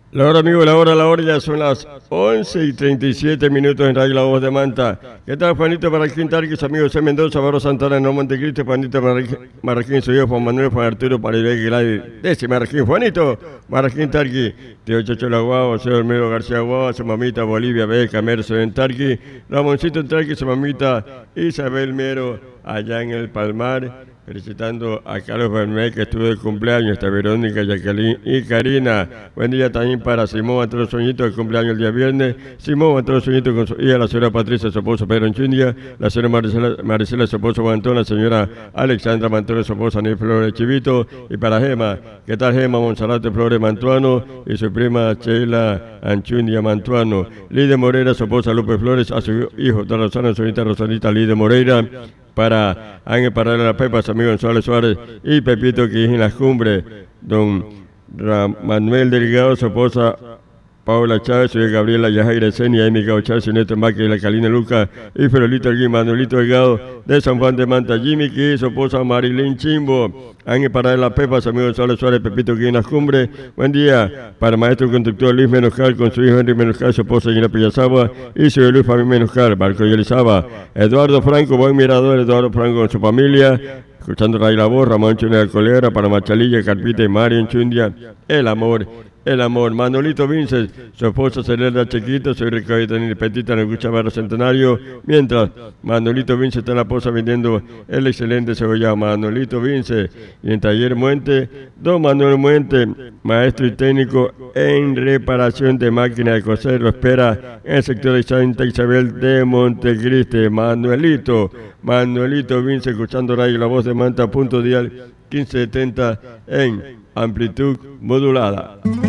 La hora, ya son las 11:37 en Radio La Voz de Manta. ¿Qué tal, Juanito Marraquín Tarquis, amigos de Mendoza, Barro Santana, no Montecristo, Juanito Marraquín, soy yo, Juan Manuel, Juan Arturo, para el ese Marraquín, Juanito Marraquín Tarqui, Tío Chocho La Guava, señor Mero García Guava, su mamita Bolivia Beca, Mercedes Tarqui, Ramoncito Tarqui, su mamita Isabel Mero, allá en el Palmar. Felicitando a Carlos Bermé, que estuvo de cumpleaños, a Verónica, Jacqueline y Karina. Buen día también para Simón Antero Soñito, de cumpleaños el día viernes. Simón Antero Soñito con su hija, la señora Patricia, su esposo Pedro Enchundia, la señora Maricela, su esposo Mantón, la señora Alexandra Mantón, su esposa Anel Flores Chivito. Y para Gema, ¿qué tal Gema? Monserrate Flores Mantuano y su prima Sheila Anchundia Mantuano. Lide Moreira, su esposa López Flores, a su hijo Rosana, su hija Rosanita Lide Moreira. Para Ángel Parada La Pepa, su amigo González Suárez y Pepito, que es en las cumbres, don Manuel Delgado, su esposa Paola Chávez, su hija Gabriela Yajaira Senia, Amy Gao Chávez, su nieto Maqui, la Calina Luca y Ferolito Alguín, Manuelito Delgado de San Juan de Manta, Jimmy, que es su esposa Marilyn Chimbo, Ángel Parada La Pepa, su amigo González Suárez, Pepito, que en las cumbres. Buen día para el maestro conductor Luis Menoscal, con su hijo Henry Menoscal, su esposa Gina Pillazaba y su hijo Luis Fabián Menoscal, Barco y Elizaba, Eduardo Franco, buen mirador, Eduardo Franco con su familia, escuchando Radio La Voz, Ramón Chundia de Colera, para Machalilla, Carpita y Mario Enchundia, el amor. Manolito Vince, su esposa Celeda Chiquito, soy Ricardo y Petita en el Gucha Barrio Centenario, mientras Manolito Vince está en la posa vendiendo el excelente cebollado. Manolito Vince, y en Taller Muente, don Manuel Muente, maestro y técnico en reparación de máquinas de coser, lo espera en el sector de Santa Isabel de Montecristi. Manuelito Vince, escuchando Radio La Voz de Manta, punto dial 1570 en amplitud modulada.